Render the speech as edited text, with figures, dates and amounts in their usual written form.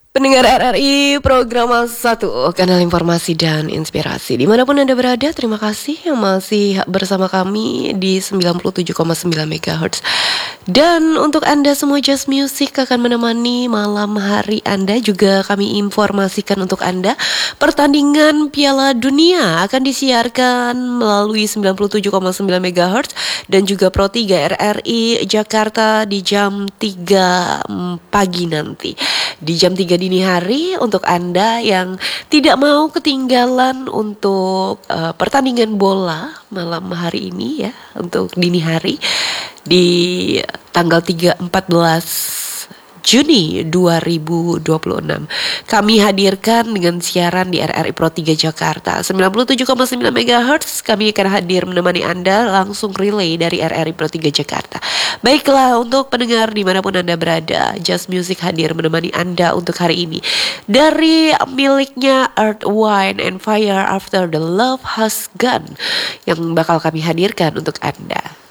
Pendengar RRI program satu kanal informasi dan inspirasi. Dimanapun Anda berada, terima kasih yang masih bersama kami di 97,9 MHz. Dan untuk Anda semua, Just Music akan menemani malam hari Anda. Juga kami informasikan untuk Anda, pertandingan Piala Dunia akan disiarkan melalui 97,9 MHz dan juga Pro 3 RRI Jakarta di jam 3 pagi nanti. Di jam 3 dini hari untuk Anda yang tidak mau ketinggalan untuk pertandingan bola malam hari ini ya, untuk dini hari di tanggal 14 Juni 2026. Kami hadirkan dengan siaran di RRI Pro 3 Jakarta 97,9 MHz. Kami akan hadir menemani Anda langsung relay dari RRI Pro 3 Jakarta. Baiklah, untuk pendengar dimanapun Anda berada, Just Music hadir menemani Anda untuk hari ini dari miliknya Earth, Wine and Fire After the Love Has Gone yang bakal kami hadirkan untuk Anda.